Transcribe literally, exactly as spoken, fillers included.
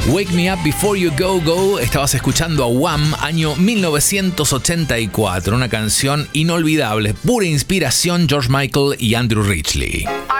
Wake Me Up Before You Go Go. Estabas escuchando a Wham, año mil novecientos ochenta y cuatro. Una canción inolvidable, pura inspiración George Michael y Andrew Ridgeley.